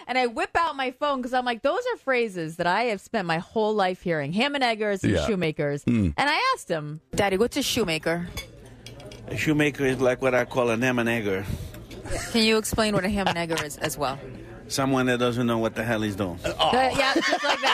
And I whip out my phone because I'm like, those are phrases that I have spent my whole life hearing. Ham and eggers and shoemakers. And I asked him, Daddy, what's a shoemaker? A shoemaker is like what I call an ham and egger. Can you explain what a ham and egger is as well? Someone that doesn't know what the hell he's doing. Yeah, just like that.